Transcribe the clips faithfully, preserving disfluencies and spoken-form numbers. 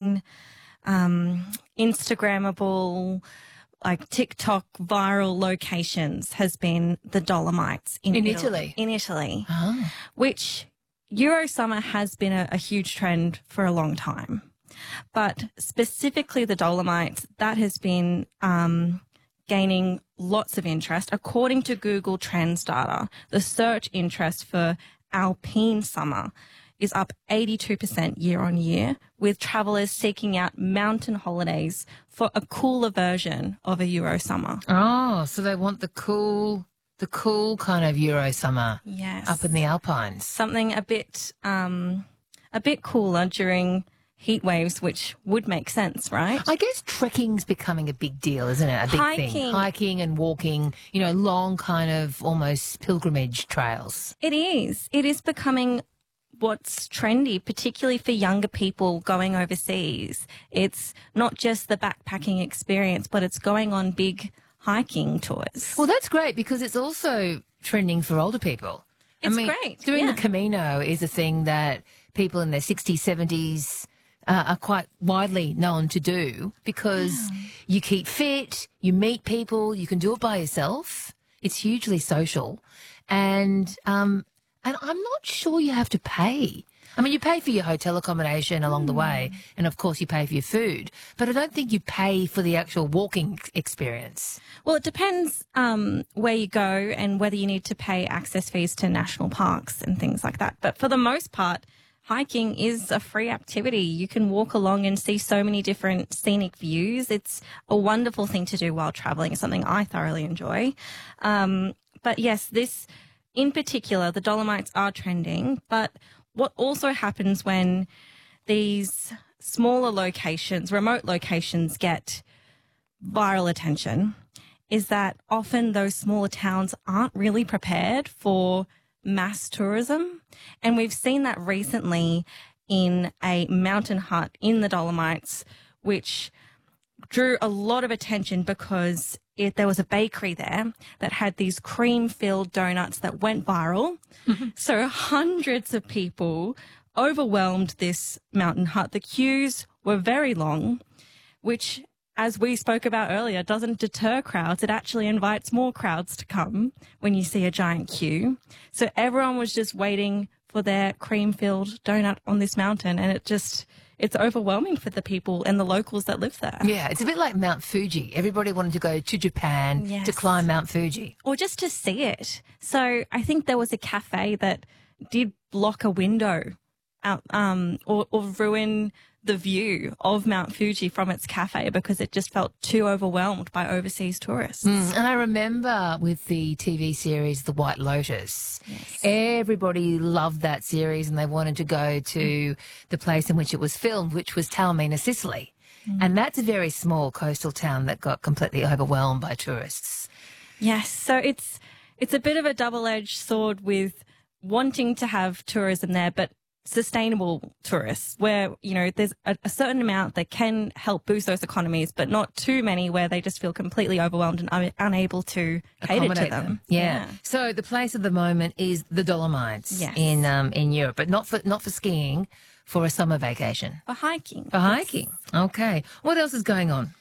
seen um, Instagrammable, like TikTok viral locations has been the Dolomites in, In Italy. Italy? In Italy, Oh. which Eurosummer has been a, a huge trend for a long time. But specifically the Dolomites, that has been um, gaining lots of interest. According to Google Trends data, the search interest for alpine summer is up eighty-two percent year on year, with travellers seeking out mountain holidays for a cooler version of a Euro summer. Oh, so they want the cool, the cool kind of Euro summer. Yes. Up in the Alpines. Something a bit, um, a bit cooler during heat waves, which would make sense, right? I guess trekking's becoming a big deal, isn't it? A big Hiking. thing. Hiking and walking, you know, long kind of almost pilgrimage trails. It is. It is becoming what's trendy, particularly for younger people going overseas. It's not just the backpacking experience, but it's going on big hiking tours. Well, that's great because it's also trending for older people. It's I mean, great, Doing yeah. the Camino is a thing that people in their sixties, seventies uh, are quite widely known to do because Yeah. you keep fit, you meet people, you can do it by yourself. It's hugely social. And, um, and I'm not sure you have to pay. I mean, you pay for your hotel accommodation along the way, and of course you pay for your food, but I don't think you pay for the actual walking ex- experience. Well, it depends um, where you go and whether you need to pay access fees to national parks and things like that. But for the most part, hiking is a free activity. You can walk along and see so many different scenic views. It's a wonderful thing to do while traveling. It's something I thoroughly enjoy. Um, but yes, this in particular, the Dolomites are trending, but what also happens when these smaller locations, remote locations, get viral attention is that often those smaller towns aren't really prepared for mass tourism. And we've seen that recently in a mountain hut in the Dolomites, which drew a lot of attention because it, there was a bakery there that had these cream-filled donuts that went viral. So hundreds of people overwhelmed this mountain hut. The queues were very long, which, as we spoke about earlier, doesn't deter crowds. It actually invites more crowds to come when you see a giant queue. So everyone was just waiting for their cream-filled donut on this mountain, and it just... it's overwhelming for the people and the locals that live there. Yeah, it's a bit like Mount Fuji. Everybody wanted to go to Japan Yes. to climb Mount Fuji. Or just to see it. So I think there was a cafe that did block a window out, um, or, or ruin the view of Mount Fuji from its cafe because it just felt too overwhelmed by overseas tourists. Mm, and I remember with the T V series The White Lotus, Yes. everybody loved that series and they wanted to go to the place in which it was filmed, which was Taormina, Sicily. Mm. And that's a very small coastal town that got completely overwhelmed by tourists. Yes, so it's it's a bit of a double-edged sword with wanting to have tourism there, but sustainable tourists where, you know, there's a, a certain amount that can help boost those economies, but not too many where they just feel completely overwhelmed and un- unable to cater to Accommodate them. them. Yeah. So the place at the moment is the Dolomites Yes. in um, in Europe, but not for not for skiing, for a summer vacation. For hiking. For hiking. Okay. What else is going on?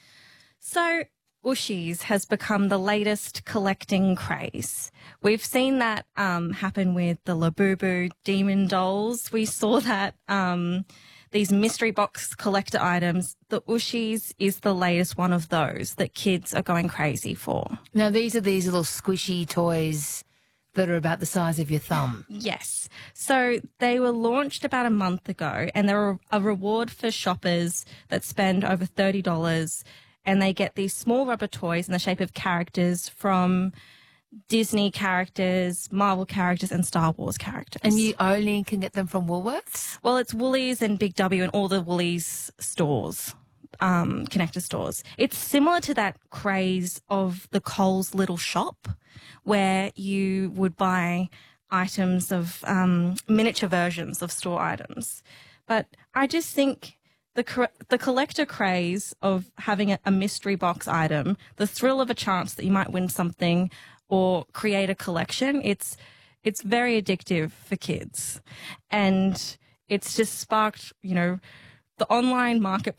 So Ooshies has become the latest collecting craze. We've seen that um, happen with the Labubu demon dolls. We saw that um, these mystery box collector items. The Ooshies is the latest one of those that kids are going crazy for. Now, these are these little squishy toys that are about the size of your thumb. Yes. So they were launched about a month ago and they're a reward for shoppers that spend over thirty dollars. And they get these small rubber toys in the shape of characters from Disney characters, Marvel characters, and Star Wars characters. And you only can get them from Woolworths? Well, it's Woolies and Big W and all the Woolies stores, um, connector stores. It's similar to that craze of the Coles Little Shop, where you would buy items of um, miniature versions of store items. But I just think the cor- the collector craze of having a, a mystery box item, the thrill of a chance that you might win something or create a collection, it's it's very addictive for kids. And it's just sparked, you know, the online marketplace